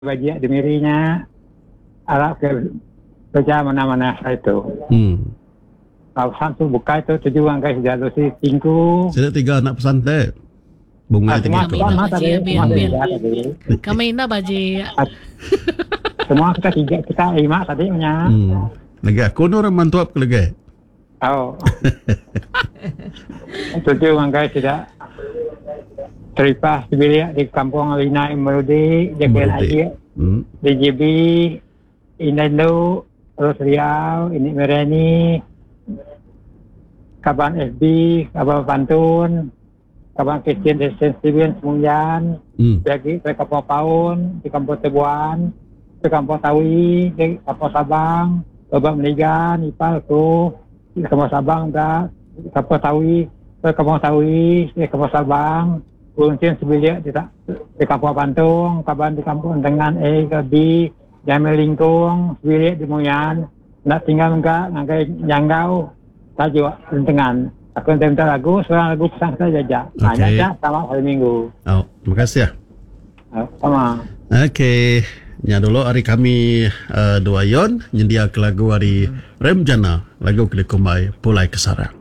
bagi demirinya Arab ke kerja mana-mana itu. Kawasan tu buka itu tujuan guys jatuh si tingku. Saya 3 anak pesantren. Bunga tinggi Kami kau. nak baji ambil. Tadi. Kami nak baji. Semua kita 5 tadi punya. Lagi aku ni orang mantuap ke lagi. Oh. Tujuan guys tidak teripas bilik di kampung Lina Merudi, JKLI, DJB, Indonesia, terus Riau, ini Mereni, Kaban FB, Kaban Pantun, Kaban Christian Civilian Semunyan, lagi ke Kampung Paun, di Kampung Tebuan, di Kampung Tawi, di Kampung Sabang, Babak Meligan, Ipal tu, di Kampung Sabang dah, di Kampung Tawi, di Kampung Tawi, di Kampung Sabang, Kuncian sebilik di Kampung Pantung, Kaban di Kampung Dengan ke B, Jamil Lingkung, sebilik di Moyan, nak tinggal enggak, ngakai Janggau, tajuk Lentengan. Aku minta lagu, seorang lagu pesan kita jajak. Okay. Jajak sama hari Minggu. Oh, terima kasih ya. Sama. Okey. Nya dulu hari kami dua yon nyendia ke lagu hari Remjana, lagu Kelikumbai Pulai Kesarang.